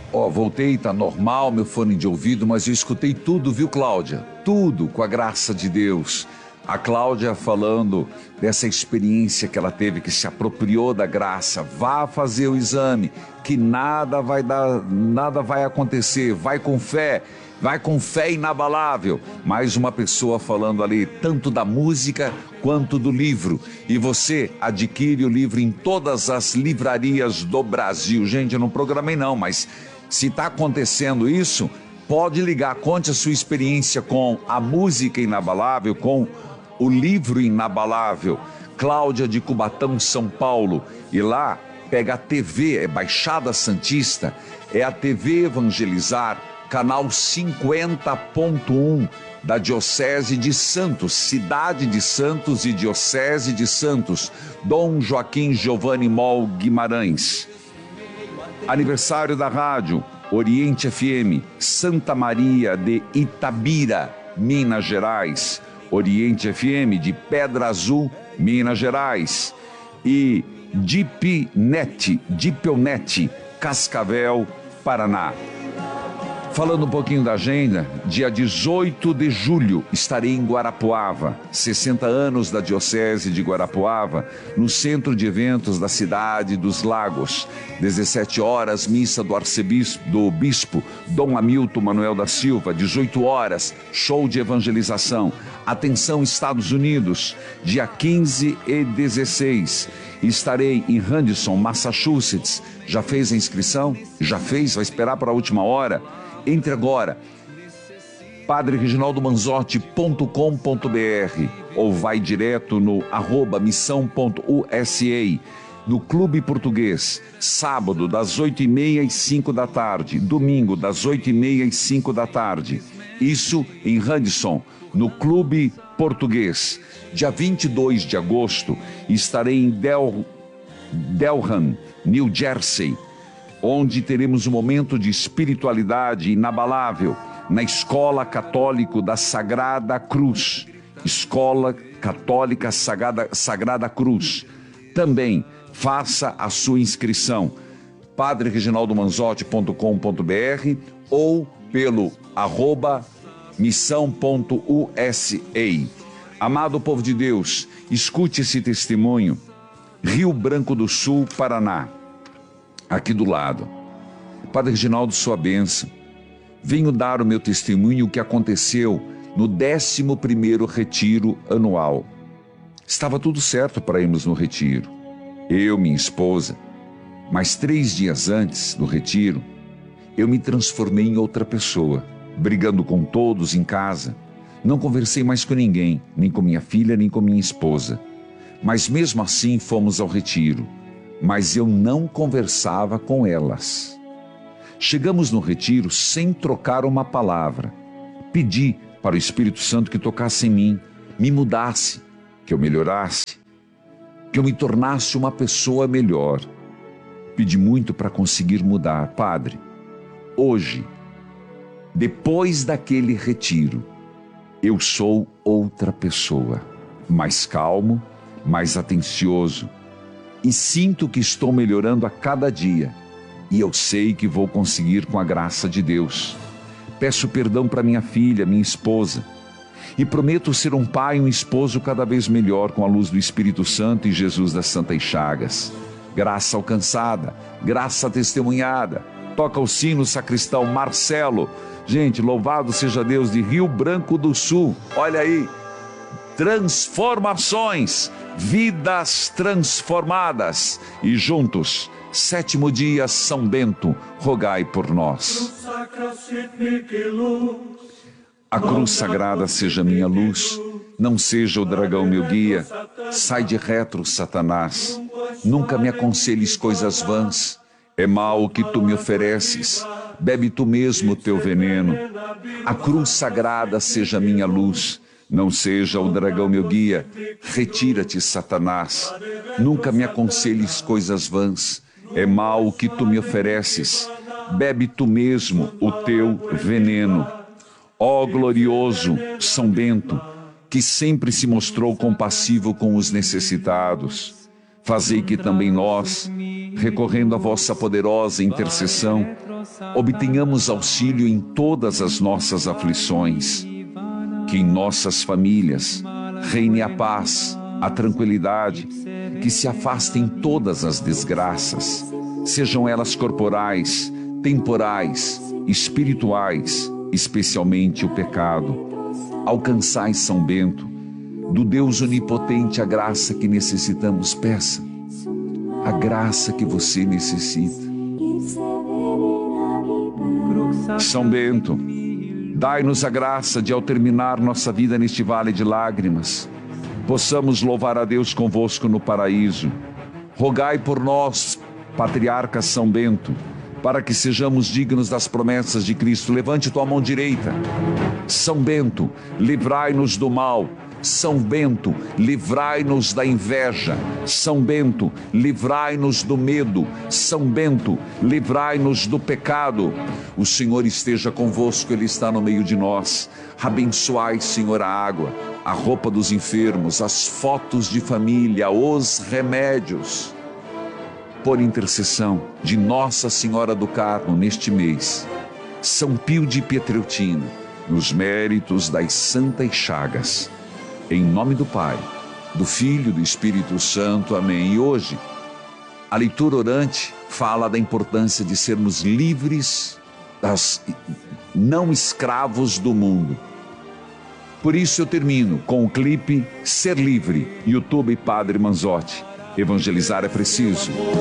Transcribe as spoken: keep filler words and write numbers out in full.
Ó, oh, voltei, tá normal, meu fone de ouvido, mas eu escutei tudo, viu, Cláudia? Tudo, com a graça de Deus. A Cláudia falando dessa experiência que ela teve, que se apropriou da graça. Vá fazer o exame, que nada vai dar, nada vai acontecer. Vai com fé, vai com fé inabalável. Mais uma pessoa falando ali, tanto da música quanto do livro. E você adquire o livro em todas as livrarias do Brasil. Gente, eu não programei não, mas se está acontecendo isso, pode ligar, conte a sua experiência com a música inabalável, com o livro inabalável. Cláudia de Cubatão, São Paulo. E lá pega a T V, é Baixada Santista, é a T V Evangelizar, canal cinquenta ponto um da Diocese de Santos, Cidade de Santos e Diocese de Santos, Dom Joaquim Giovanni Mol Guimarães. Aniversário da rádio, Oriente F M, Santa Maria de Itabira, Minas Gerais. Oriente F M de Pedra Azul, Minas Gerais. E Dipnet, Dipelnet, Cascavel, Paraná. Falando um pouquinho da agenda, dia dezoito de julho estarei em Guarapuava, sessenta anos da Diocese de Guarapuava, no centro de eventos da cidade dos Lagos. dezessete horas, missa do arcebispo, do bispo Dom Hamilton Manuel da Silva. dezoito horas, show de evangelização. Atenção, Estados Unidos, dia quinze e dezesseis. Estarei em Henderson, Massachusetts. Já fez a inscrição? Já fez? Vai esperar para a última hora? Entre agora, padre reginaldo manzotti ponto com ponto br ou vai direto no arroba missão ponto u s a, no Clube Português, sábado das oito e meia às cinco da tarde, domingo das oito e meia às cinco da tarde. Isso em Henderson, no Clube Português. Dia vinte e dois de agosto estarei em Del, Delham, New Jersey, onde teremos um momento de espiritualidade inabalável na Escola Católica da Sagrada Cruz. Escola Católica Sagrada, Sagrada Cruz. Também faça a sua inscrição, padre reginaldo manzotti ponto com ponto br ou pelo arroba missão ponto u s a. Amado povo de Deus, escute esse testemunho. Rio Branco do Sul, Paraná. Aqui do lado. Padre Reginaldo, sua bênção. Venho dar o meu testemunho o que aconteceu no décimo primeiro retiro anual. Estava tudo certo para irmos no retiro. Eu, minha esposa. Mas três dias antes do retiro, eu me transformei em outra pessoa, brigando com todos em casa. Não conversei mais com ninguém, nem com minha filha, nem com minha esposa. Mas mesmo assim fomos ao retiro. Mas eu não conversava com elas. Chegamos no retiro sem trocar uma palavra. Pedi para o Espírito Santo que tocasse em mim, me mudasse, que eu melhorasse, que eu me tornasse uma pessoa melhor. Pedi muito para conseguir mudar. Padre, hoje, depois daquele retiro, eu sou outra pessoa, mais calmo, mais atencioso, e sinto que estou melhorando a cada dia, e eu sei que vou conseguir com a graça de Deus. Peço perdão para minha filha, minha esposa, e prometo ser um pai e um esposo cada vez melhor com a luz do Espírito Santo e Jesus das Santas Chagas. Graça alcançada, graça testemunhada. Toca o sino, sacristão Marcelo. Gente, louvado seja Deus, de Rio Branco do Sul. Olha aí, transformações, vidas transformadas. E juntos, sétimo dia, São Bento, rogai por nós. A cruz sagrada seja minha luz, não seja o dragão meu guia. Sai de retro, Satanás, nunca me aconselhes coisas vãs. É mal o que tu me ofereces, bebe tu mesmo o teu veneno. A cruz sagrada seja minha luz, não seja o dragão meu guia. Retira-te, Satanás, nunca me aconselhes coisas vãs. É mal o que tu me ofereces, bebe tu mesmo o teu veneno. Ó glorioso São Bento, que sempre se mostrou compassivo com os necessitados, fazei que também nós, recorrendo à vossa poderosa intercessão, obtenhamos auxílio em todas as nossas aflições, que em nossas famílias reine a paz, a tranquilidade, que se afastem todas as desgraças, sejam elas corporais, temporais, espirituais, especialmente o pecado. Alcançai, São Bento, do Deus onipotente a graça que necessitamos. Peça a graça que você necessita. São Bento, dai-nos a graça de, ao terminar nossa vida neste vale de lágrimas, possamos louvar a Deus convosco no paraíso. Rogai por nós, Patriarca São Bento, para que sejamos dignos das promessas de Cristo. Levante tua mão direita. São Bento, livrai-nos do mal. São Bento, livrai-nos da inveja. São Bento, livrai-nos do medo. São Bento, livrai-nos do pecado. O Senhor esteja convosco, Ele está no meio de nós. Abençoai, Senhor, a água, a roupa dos enfermos, as fotos de família, os remédios. Por intercessão de Nossa Senhora do Carmo neste mês, São Pio de Pietreutina, nos méritos das Santas Chagas. Em nome do Pai, do Filho e do Espírito Santo. Amém. E hoje, a leitura orante fala da importância de sermos livres, das, não escravos do mundo. Por isso eu termino com o clipe Ser Livre, YouTube Padre Manzotti. Evangelizar é preciso.